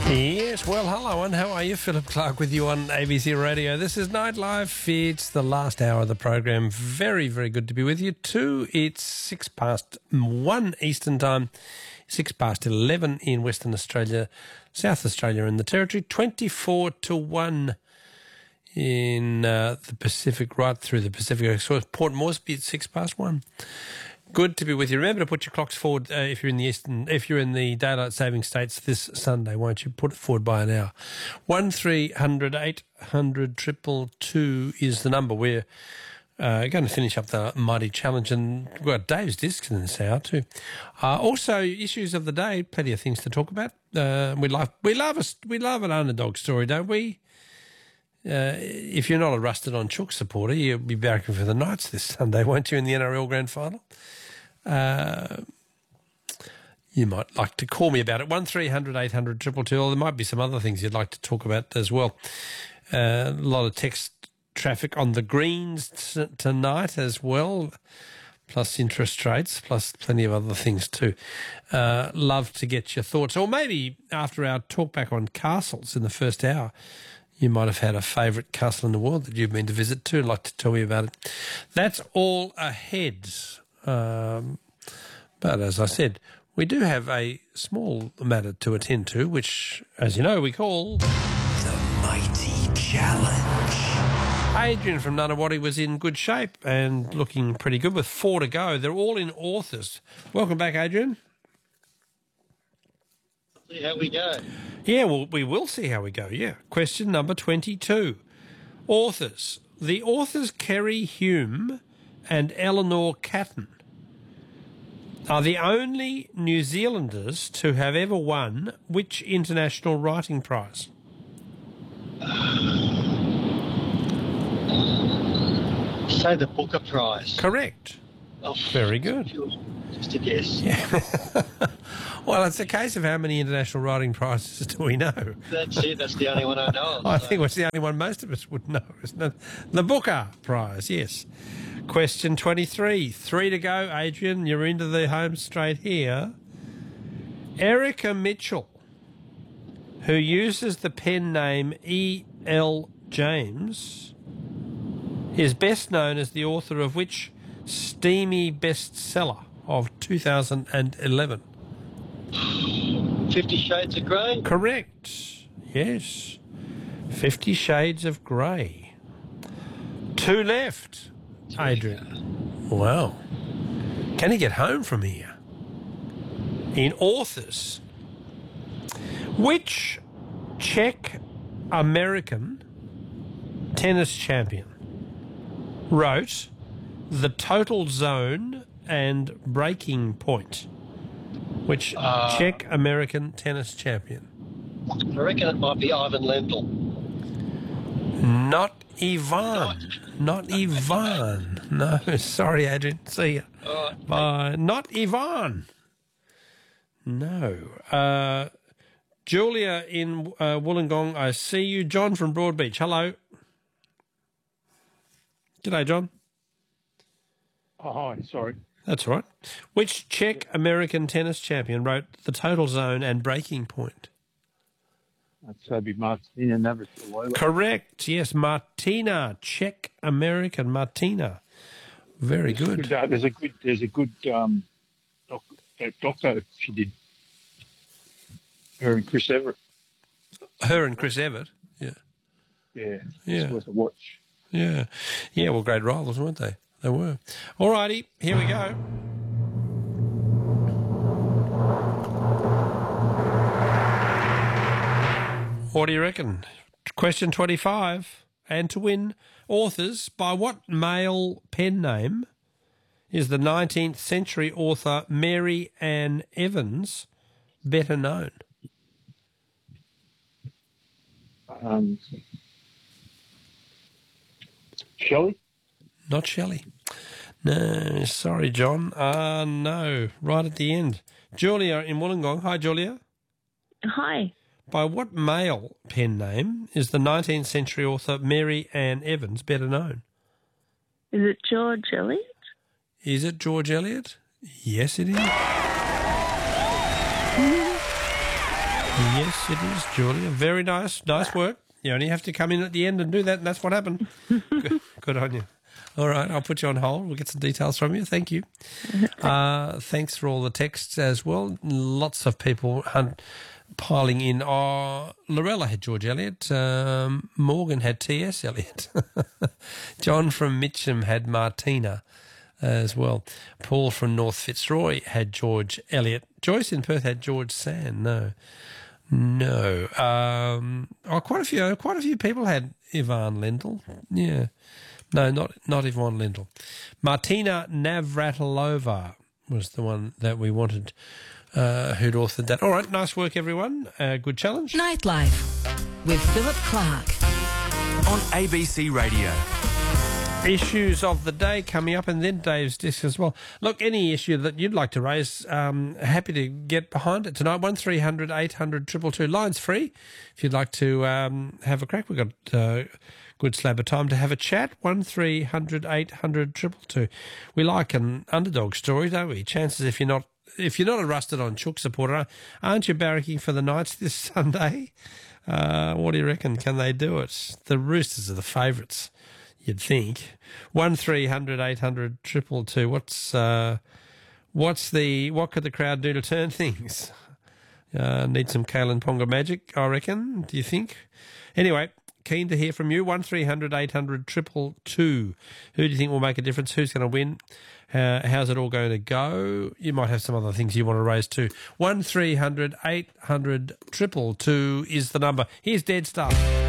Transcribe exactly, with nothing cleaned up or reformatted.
Yes, well, hello, and how are you? Philip Clark with you on A B C Radio. This is Nightlife. It's the last hour of the program. Very, very good to be with you. Two, it's six past one Eastern Time, six past eleven in Western Australia, South Australia and the Territory, twenty-four to one in uh, the Pacific, right through the Pacific. So Port Moresby at six past one. Good to be with you. Remember to put your clocks forward uh, if you're in the eastern, if you're in the daylight saving states this Sunday, won't you? Put it forward by an hour. One three hundred eight hundred triple two is the number. We're uh, going to finish up the mighty challenge, and we've got Dave's discs in this hour too. Uh, also, issues of the day. Plenty of things to talk about. Uh, we love we love a we love an underdog story, don't we? Uh, if you're not a rusted on Chook supporter, you'll be barracking for the Knights this Sunday, won't you, in the N R L Grand Final? Uh, you might like to call me about it. one three hundred eight hundred triple two. Or there might be some other things you'd like to talk about as well. Uh, a lot of text traffic on the greens t- tonight as well, plus interest rates, plus plenty of other things too. Uh, love to get your thoughts. Or maybe after our talk back on castles in the first hour, you might have had a favourite castle in the world that you've been to visit too. Like to tell me about it. That's all ahead. Um, but as I said, we do have a small matter to attend to, which, as you know, we call The Mighty Challenge. Adrian from Nunawaddy was in good shape and looking pretty good with four to go. They're all in authors. Welcome back, Adrian. See how we go. Yeah, well, we will see how we go, yeah. Question number twenty-two. Authors. The authors Kerry Hume and Eleanor Catton are the only New Zealanders to have ever won which international writing prize? Say the Booker Prize. Correct. Oh, Very good. Just a guess. Yeah. Well, it's a case of how many international writing prizes do we know? That's it. That's the only one I know of. I so. think it's the only one most of us would know, isn't it? The Booker Prize, yes. Question twenty-three. Three to go, Adrian. You're into the home straight here. Erica Mitchell, who uses the pen name E L James, is best known as the author of which steamy bestseller of two thousand eleven? Fifty Shades of Grey? Correct. Yes. Fifty Shades of Grey. Two left, Adrian. Wow. Can he get home from here? In authors, which Czech American tennis champion wrote The Total Zone and Breaking Point? Which Uh, Czech American tennis champion? I reckon it might be Ivan Lendl. Not Ivan. Not Ivan. No, sorry, Adrian. See ya. All right. Bye. Not Ivan. No. Uh, Julia in uh, Wollongong, I see you. John from Broadbeach. Hello. G'day, John. Oh, hi, sorry. That's all right. Which Czech American tennis champion wrote The Total Zone and Breaking Point? That'd be Martina Navratilova. Correct. Yes, Martina, Czech American Martina. Very There's good. good, uh, there's a good, there's a good um, doc, uh, doco she did. Her and Chris Everett. Her and Chris Everett. Yeah. Yeah, Yeah. it's worth a watch. Yeah. Yeah, well, great rivals, weren't they? They were. All righty, here we go. What do you reckon? Question twenty-five. And to win, authors, by what male pen name is the nineteenth century author Mary Ann Evans better known? Um, Shelley? Not Shelley. No, sorry, John. Ah, uh, no, right at the end. Julia in Wollongong. Hi, Julia. Hi. By what male pen name is the nineteenth century author Mary Ann Evans better known? Is it George Eliot? Is it George Eliot? Yes, it is. Yes, it is, Julia. Very nice. Nice work. You only have to come in at the end and do that, and that's what happened. good, good on you. All right, I'll put you on hold. We'll get some details from you. Thank you. Uh, thanks for all the texts as well. Lots of people hun- piling in. Oh, Lorella had George Eliot. Um, Morgan had T S Eliot. John from Mitcham had Martina as well. Paul from North Fitzroy had George Eliot. Joyce in Perth had George Sand. No. No. Um, oh, quite a few. Quite a few people had Ivan Lendl. Yeah. No, not not Yvonne Lendl. Martina Navratilova was the one that we wanted, uh, who'd authored that. All right, nice work, everyone. Uh, good challenge. Nightlife with Philip Clark on A B C Radio. Issues of the day coming up, and then Dave's disc as well. Look, any issue that you'd like to raise, um, happy to get behind it tonight. One three hundred eight hundred two two two. Line's free if you'd like to um, have a crack. We've got uh, good slab of time to have a chat. One three hundred eight hundred two two two. We like an underdog story, don't we? Chances if you're not if you're not a rusted on Chook supporter, aren't you barracking for the Knights this Sunday? Uh, what do you reckon? Can they do it? The Roosters are the favourites, you'd think. One three hundred eight hundred two two two. What's uh, what's the what could the crowd do to turn things? Uh, need some Kalen Ponga magic, I reckon. Do you think? Anyway, keen to hear from you. One three hundred eight hundred two two two. Who do you think will make a difference? Who's going to win? Uh, how's it all going to go? You might have some other things you want to raise too. One three hundred eight hundred two two two is the number. Here's Dead Stuff.